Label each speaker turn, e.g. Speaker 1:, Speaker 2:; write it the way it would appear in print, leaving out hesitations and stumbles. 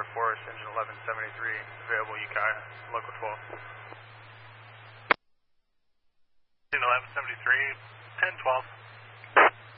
Speaker 1: Forest, engine 1173, available Ukiah, local 12.
Speaker 2: Engine 1173, 1012.